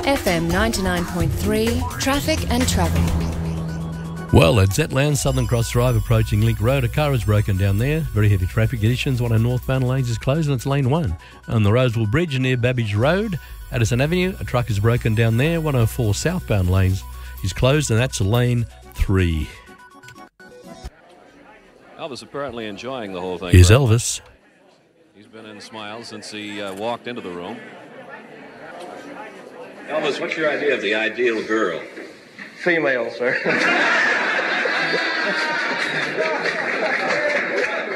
FM 99.3, traffic and travel. Well, at Zetland, Southern Cross Drive approaching Link Road, a car is broken down there. Very heavy traffic conditions. One of northbound lanes is closed and it's lane 1. On the Roseville Bridge near Babbage Road, Addison Avenue, a truck is broken down there. 104 southbound lanes is closed and that's lane 3. Elvis apparently enjoying the whole thing. Here's Elvis. He's been in smiles since he walked into the room. Elvis, what's your idea of the ideal girl? Female, sir.